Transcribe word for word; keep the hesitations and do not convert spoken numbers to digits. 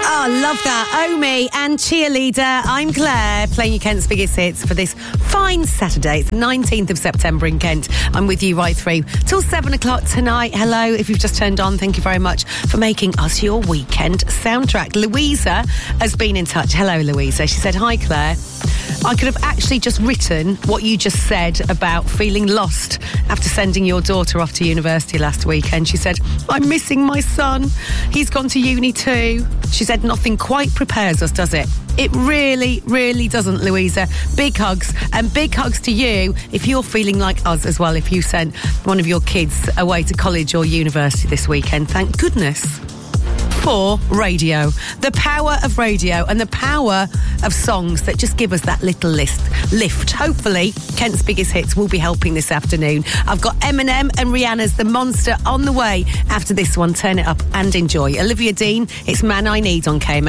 Oh, love that. Omi and Cheerleader. I'm Claire, playing you Kent's biggest hits for this fine Saturday. It's the nineteenth of September in Kent. I'm with you right through till seven o'clock tonight. Hello, if you've just turned on, thank you very much for making us your weekend soundtrack. Louisa has been in touch. Hello, Louisa. She said, hi, Claire. I could have actually just written what you just said about feeling lost after sending your daughter off to university last weekend. She said, I'm missing my son. He's gone to uni too. She said, nothing quite prepares us, does it? It really, really doesn't, Louisa. Big hugs, and big hugs to you if you're feeling like us as well, if you sent one of your kids away to college or university this weekend. Thank goodness for radio. The power of radio and the power of songs that just give us that little list, lift. Hopefully, Kent's biggest hits will be helping this afternoon. I've got Eminem and Rihanna's The Monster on the way after this one. Turn it up and enjoy. Olivia Dean, it's Man I Need on K M A.